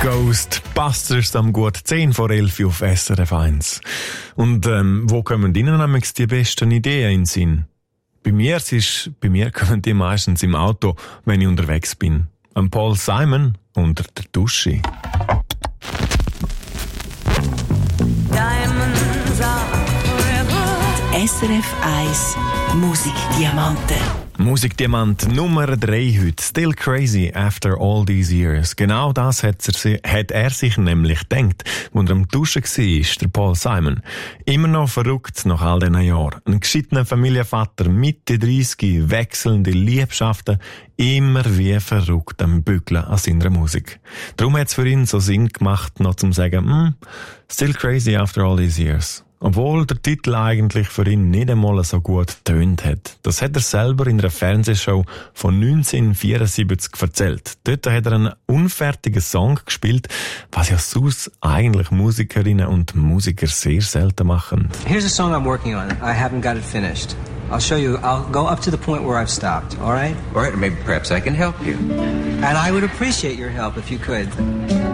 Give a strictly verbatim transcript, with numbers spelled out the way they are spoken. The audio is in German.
Ghostbusters am gut zehn vor elf auf S R F eins. Und ähm, wo kommen Ihnen nämlich die besten Ideen in den Sinn? Bei mir, ist, bei mir kommen die meistens im Auto, wenn ich unterwegs bin. Am Paul Simon unter der Dusche. S R F eins Musikdiamanten. Musikdiamant Nummer drei heute. Still Crazy After All These Years. Genau das hat er, hat er sich nämlich gedacht, als er am Duschen war, der Paul Simon. Immer noch verrückt nach all diesen Jahren. Ein gescheitener Familienvater, Mitte dreißig, wechselnde Liebschaften, immer wie verrückt am Bügeln an seiner Musik. Darum hat es für ihn so Sinn gemacht, noch zu sagen, mm, Still Crazy After All These Years. Obwohl der Titel eigentlich für ihn nicht einmal so gut tönt hat. Das hat er selber in einer Fernsehshow von neunzehnhundertvierundsiebzig erzählt. Dort hat er einen unfertigen Song gespielt, was ja sonst eigentlich Musikerinnen und Musiker sehr selten machen. Here's a song I'm working on. I haven't got it finished. I'll show you. I'll go up to the point where I've stopped. All right? All right, maybe perhaps I can help you. And I would appreciate your help if you could.